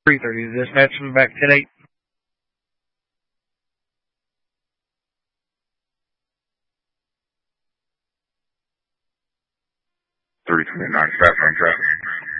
330 dispatch from back 10-8. 329 southbound traffic.